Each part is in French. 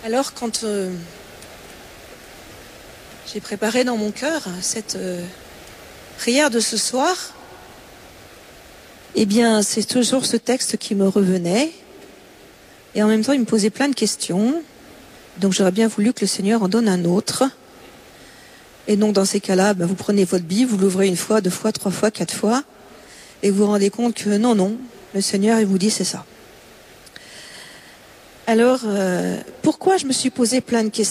Alors, quand j'ai préparé dans mon cœur cette prière de ce soir, eh bien, c'est toujours ce texte qui me revenait. Et en même temps, il me posait plein de questions. Donc, j'aurais bien voulu que le Seigneur en donne un autre. Et donc, dans ces cas-là, vous prenez votre Bible, vous l'ouvrez une fois, deux fois, trois fois, quatre fois. Et vous vous rendez compte que non, le Seigneur, il vous dit c'est ça. Alors, pourquoi je me suis posé plein de questions ?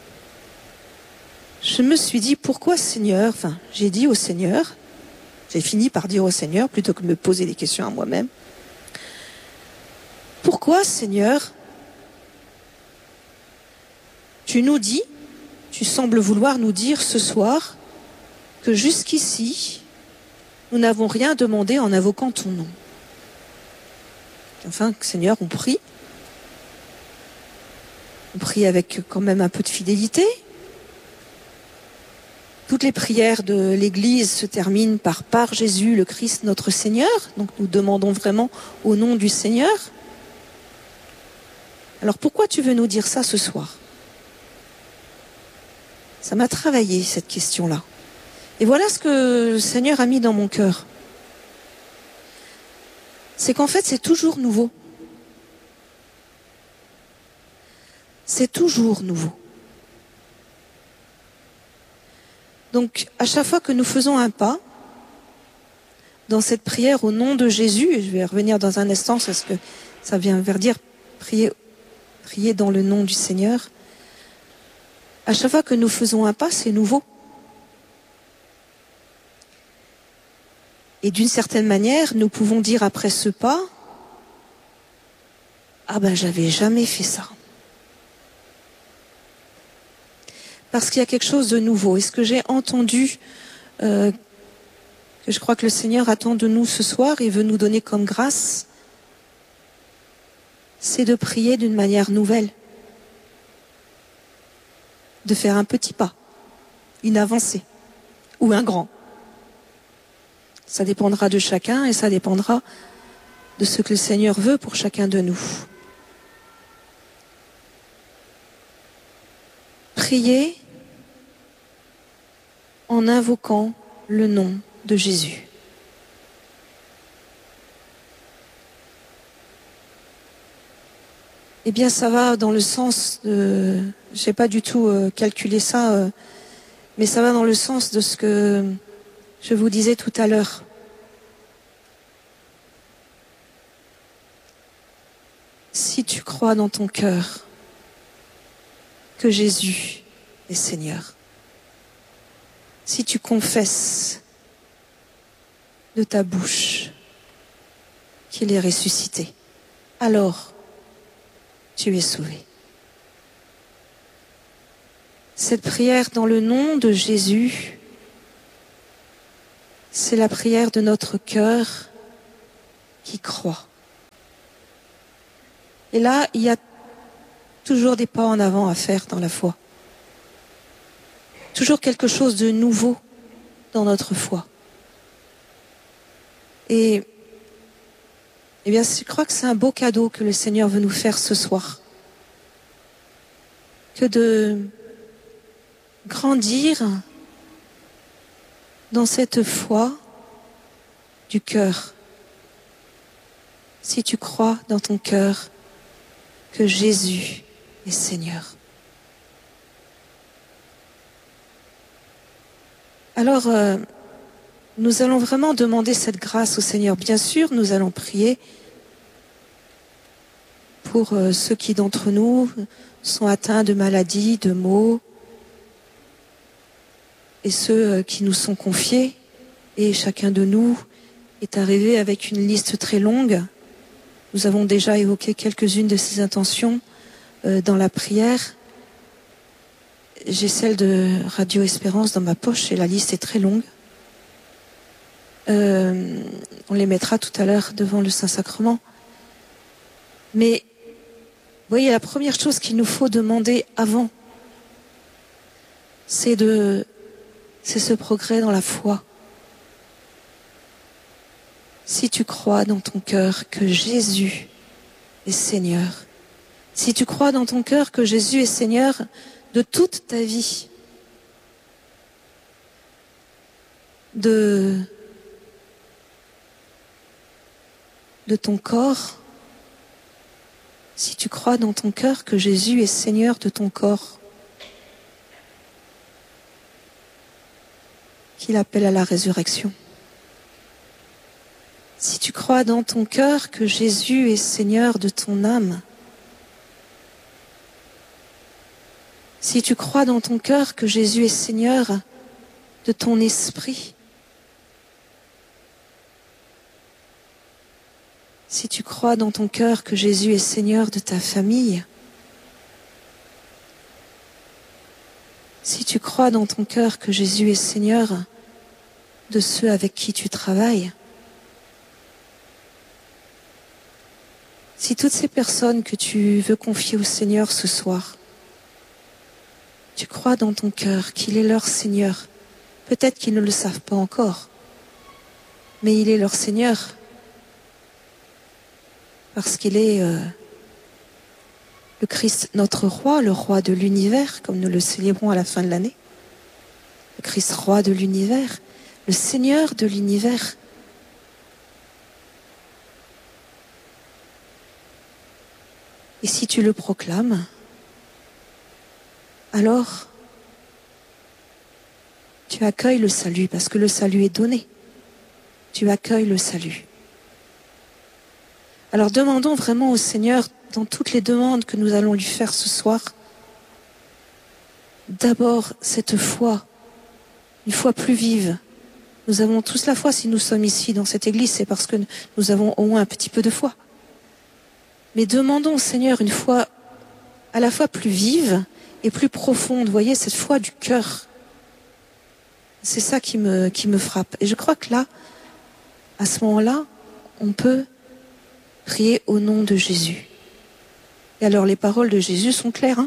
Je me suis dit, pourquoi Seigneur ? J'ai dit au Seigneur, j'ai fini par dire au Seigneur, plutôt que de me poser des questions à moi-même. Pourquoi Seigneur, tu sembles vouloir nous dire ce soir que jusqu'ici, nous n'avons rien demandé en invoquant ton nom. Enfin, Seigneur, on prie. On prie avec quand même un peu de fidélité. Toutes les prières de l'Église se terminent par Jésus le Christ notre Seigneur. Donc nous demandons vraiment au nom du Seigneur. Alors pourquoi tu veux nous dire ça ce soir ? Ça m'a travaillé cette question-là. Et voilà ce que le Seigneur a mis dans mon cœur. C'est qu'en fait c'est toujours nouveau. C'est toujours nouveau. Donc, à chaque fois que nous faisons un pas dans cette prière au nom de Jésus, et je vais revenir dans un instant parce que ça vient vers dire prier dans le nom du Seigneur. À chaque fois que nous faisons un pas, c'est nouveau. Et d'une certaine manière, nous pouvons dire après ce pas, j'avais jamais fait ça. Parce qu'il y a quelque chose de nouveau. Et ce que j'ai entendu, que je crois que le Seigneur attend de nous ce soir et veut nous donner comme grâce, c'est de prier d'une manière nouvelle. De faire un petit pas, une avancée ou un grand. Ça dépendra de chacun et ça dépendra de ce que le Seigneur veut pour chacun de nous. Prier en invoquant le nom de Jésus. Eh bien, ça va dans le sens de... J'ai pas du tout calculé ça, mais ça va dans le sens de ce que je vous disais tout à l'heure. Si tu crois dans ton cœur que Jésus est Seigneur, si tu confesses de ta bouche qu'il est ressuscité, alors tu es sauvé. Cette prière dans le nom de Jésus, c'est la prière de notre cœur qui croit. Et là, il y a toujours des pas en avant à faire dans la foi. Toujours quelque chose de nouveau dans notre foi. Et bien, je crois que c'est un beau cadeau que le Seigneur veut nous faire ce soir. Que de grandir dans cette foi du cœur. Si tu crois dans ton cœur que Jésus est Seigneur. Alors, nous allons vraiment demander cette grâce au Seigneur. Bien sûr, nous allons prier pour ceux qui d'entre nous sont atteints de maladies, de maux, et ceux qui nous sont confiés. Et chacun de nous est arrivé avec une liste très longue. Nous avons déjà évoqué quelques-unes de ces intentions dans la prière. J'ai celle de Radio Espérance dans ma poche et la liste est très longue. On les mettra tout à l'heure devant le Saint-Sacrement. Mais, vous voyez, la première chose qu'il nous faut demander avant, c'est ce progrès dans la foi. Si tu crois dans ton cœur que Jésus est Seigneur, Si tu crois dans ton cœur que Jésus est Seigneur de toute ta vie, de ton corps, si tu crois dans ton cœur que Jésus est Seigneur de ton corps, qu'il appelle à la résurrection. Si tu crois dans ton cœur que Jésus est Seigneur de ton âme, si tu crois dans ton cœur que Jésus est Seigneur de ton esprit, si tu crois dans ton cœur que Jésus est Seigneur de ta famille, si tu crois dans ton cœur que Jésus est Seigneur de ceux avec qui tu travailles, si toutes ces personnes que tu veux confier au Seigneur ce soir, tu crois dans ton cœur qu'il est leur Seigneur, peut-être qu'ils ne le savent pas encore, mais il est leur Seigneur, parce qu'il est le Christ, notre roi, le roi de l'univers, comme nous le célébrons à la fin de l'année. Le Christ, roi de l'univers, le Seigneur de l'univers. Et si tu le proclames, alors tu accueilles le salut, parce que le salut est donné. Tu accueilles le salut. Alors demandons vraiment au Seigneur, dans toutes les demandes que nous allons lui faire ce soir, d'abord cette foi, une foi plus vive. Nous avons tous la foi, si nous sommes ici dans cette église, c'est parce que nous avons au moins un petit peu de foi. Mais demandons au Seigneur une foi à la fois plus vive et plus profonde. Vous voyez, cette foi du cœur. C'est ça qui me frappe. Et je crois que là, à ce moment-là, on peut prier au nom de Jésus. Et alors les paroles de Jésus sont claires.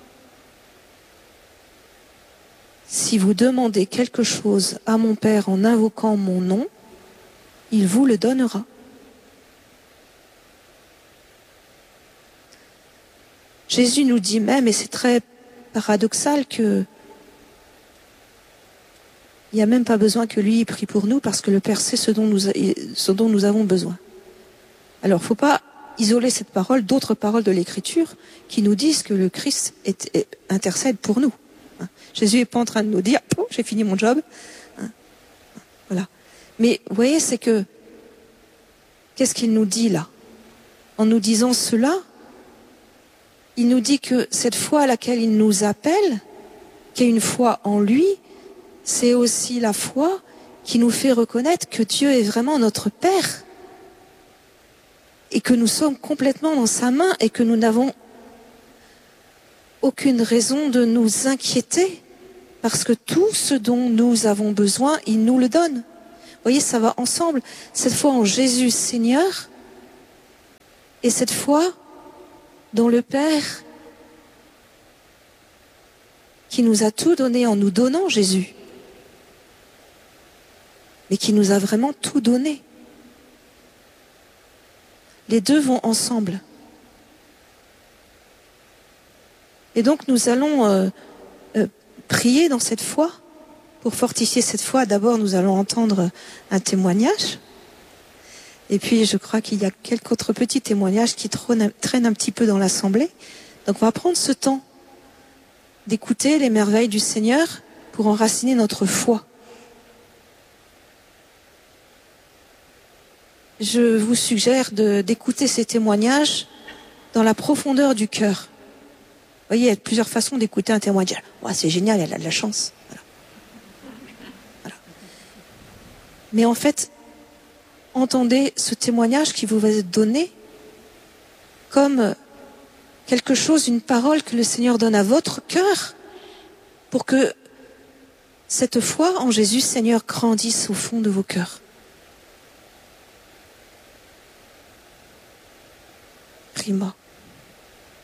Si vous demandez quelque chose à mon Père en invoquant mon nom, il vous le donnera. Jésus nous dit même, et c'est très paradoxal, que il n'y a même pas besoin que lui prie pour nous, parce que le Père sait ce dont nous avons besoin. Alors, il ne faut pas isoler cette parole d'autres paroles de l'Écriture qui nous disent que le Christ intercède pour nous. Jésus n'est pas en train de nous dire « Oh, j'ai fini mon job ». Voilà. Mais vous voyez, c'est que, qu'est-ce qu'il nous dit là? En nous disant cela, il nous dit que cette foi à laquelle il nous appelle, qui est une foi en lui, c'est aussi la foi qui nous fait reconnaître que Dieu est vraiment notre Père et que nous sommes complètement dans sa main et que nous n'avons aucune raison de nous inquiéter parce que tout ce dont nous avons besoin, il nous le donne. Vous voyez, ça va ensemble. Cette foi en Jésus Seigneur et cette foi dans le Père qui nous a tout donné en nous donnant Jésus, mais qui nous a vraiment tout donné. Les deux vont ensemble. Et donc nous allons prier dans cette foi. Pour fortifier cette foi, d'abord nous allons entendre un témoignage. Et puis je crois qu'il y a quelques autres petits témoignages qui traînent un petit peu dans l'assemblée. Donc on va prendre ce temps d'écouter les merveilles du Seigneur pour enraciner notre foi. Je vous suggère d'écouter ces témoignages dans la profondeur du cœur. Vous voyez, il y a plusieurs façons d'écouter un témoignage. Oh, c'est génial, elle a de la chance. Voilà. Voilà. Mais en fait, entendez ce témoignage qui vous va être donné comme quelque chose, une parole que le Seigneur donne à votre cœur pour que cette foi en Jésus, Seigneur, grandisse au fond de vos cœurs. Prima, tu viens ?